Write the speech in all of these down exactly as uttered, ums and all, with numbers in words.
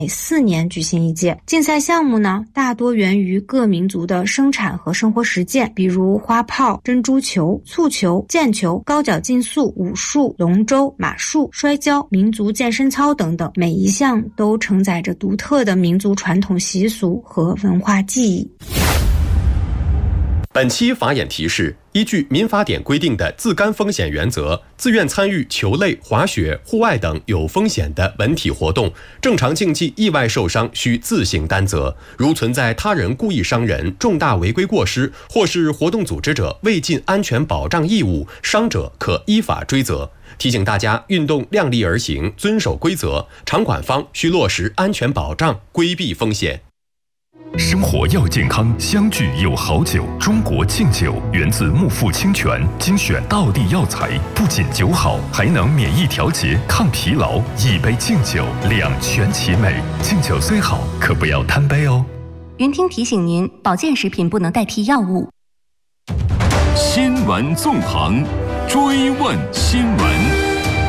每四年举行一届。竞赛项目呢，大多源于各民族的生产和生活实践，比如花炮、珍珠球、蹴球、毽球、高脚竞速、武术、龙舟、马术、摔跤、民族健身操等等，每一项都承载着独特的民族传统习俗和文化记忆。 本期法眼提示：依据民法典规定的自甘风险原则，自愿参与球类、滑雪、户外等有风险的文体活动，正常竞技意外受伤需自行担责。如存在他人故意伤人、重大违规过失，或是活动组织者未尽安全保障义务，伤者可依法追责。提醒大家运动量力而行，遵守规则，场馆方需落实安全保障，规避风险。 生活要健康，相聚有好酒。中国敬酒源自木富清泉，精选道地药材，不仅酒好，还能免疫调节、抗疲劳。一杯敬酒，两全其美。敬酒虽好，可不要贪杯哦。 云听提醒您，保健食品不能代替药物。 新闻纵横，追问新闻。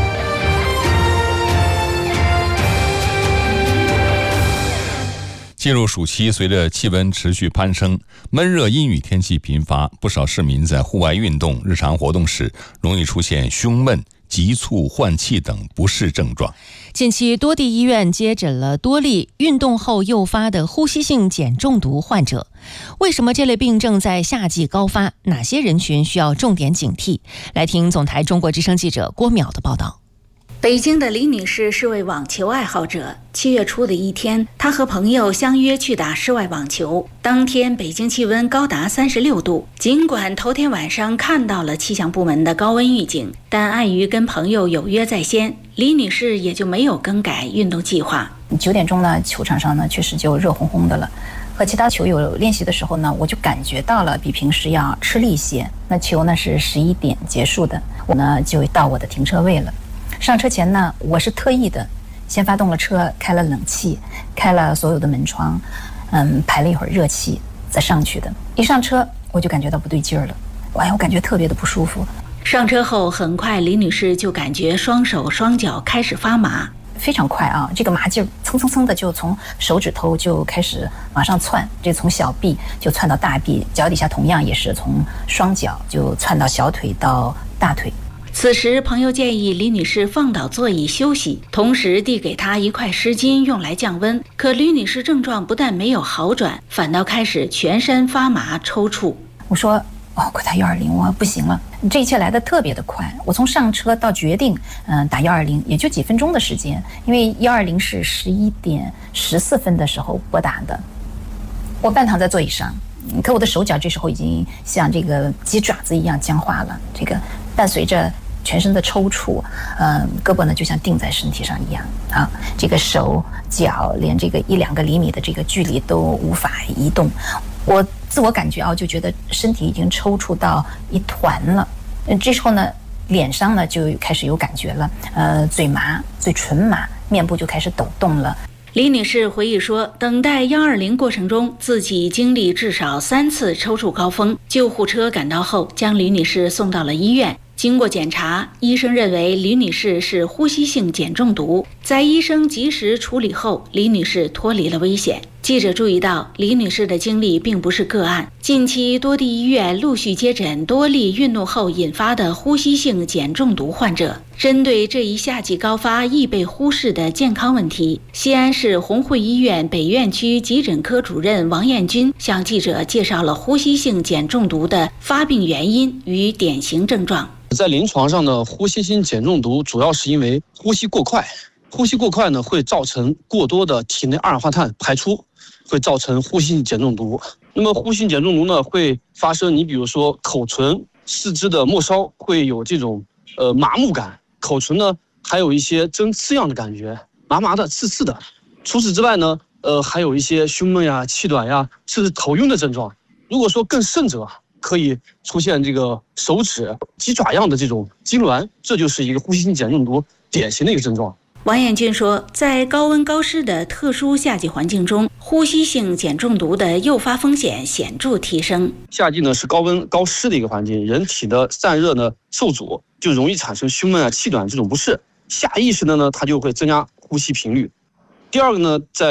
进入暑期，随着气温持续攀升，闷热阴雨天气频发，不少市民在户外运动、日常活动时，容易出现胸闷、急促换气等不适症状。 近期多地医院接诊了多例运动后诱发的呼吸性碱中毒患者。为什么这类病症在夏季高发？哪些人群需要重点警惕？来听总台中国之声记者郭淼的报道。 北京的李女士是位网球爱好者。七月初的一天，她和朋友相约去打室外网球。当天北京气温高达三十六度，尽管头天晚上看到了气象部门的高温预警，但碍于跟朋友有约在先，李女士也就没有更改运动计划。 九点钟呢，球场上呢确实就热烘烘的了。和其他球友练习的时候呢，我就感觉到了比平时要吃力一些。那球呢是十一点结束的，我呢就到我的停车位了。上车前呢，我是特意的先发动了车，开了冷气，开了所有的门窗，嗯，排了一会儿热气再上去的。一上车我就感觉到不对劲儿了，哎，我感觉特别的不舒服。 上车后，很快李女士就感觉双手双脚开始发麻， 非常快啊！这个麻劲儿蹭蹭蹭的就从手指头就开始往上窜，这从小臂就窜到大臂，脚底下同样也是从双脚就窜到小腿到大腿。 此时朋友建议李女士放倒座椅休息，同时递给她一块湿巾用来降温。可李女士症状不但没有好转，反倒开始全身发麻抽搐。 我说哦，快打一二零，我不行了。这一切来得特别的快，我从上车到决定嗯打一二零也就几分钟的时间，因为一二零是十一点十四分的时候拨打的。我半躺在座椅上，可我的手脚这时候已经像这个鸡爪子一样僵化了，这个伴随着全身的抽搐，嗯，胳膊呢就像钉在身体上一样啊，这个手脚连这个一两个厘米的这个距离都无法移动。我自我感觉啊，就觉得身体已经抽搐到一团了。这时候呢，脸上呢就开始有感觉了，呃，嘴麻、嘴唇麻，面部就开始抖动了。 李女士回忆说，等待一二零过程中，自己经历至少三次抽搐高峰。救护车赶到后，将李女士送到了医院。经过检查，医生认为李女士是呼吸性碱中毒。在医生及时处理后，李女士脱离了危险。记者注意到，李女士的经历并不是个案。近期多地医院陆续接诊多例运动后引发的呼吸性碱中毒患者。针对这一夏季高发易被忽视的健康问题，西安市红会医院北院区急诊科主任王艳军向记者介绍了呼吸性碱中毒的发病原因与典型症状。 在临床上呢，呼吸性碱中毒主要是因为呼吸过快，呼吸过快呢会造成过多的体内二氧化碳排出，会造成呼吸性碱中毒。那么呼吸性碱中毒呢会发生，你比如说口唇、四肢的末梢会有这种呃麻木感，口唇呢还有一些针刺样的感觉，麻麻的、刺刺的。除此之外呢，呃还有一些胸闷呀、气短呀，甚至头晕的症状。如果说更甚者，可以出现这个手指鸡爪样的这种痉挛，这就是一个呼吸性碱中毒典型的一个症状。 王艳军说，在高温高湿的特殊夏季环境中，呼吸性碱中毒的诱发风险显著提升。 夏季呢是高温高湿的一个环境，人体的散热呢受阻，就容易产生胸闷啊、气短这种不适。下意识的呢，它就会增加呼吸频率。 第二个呢，在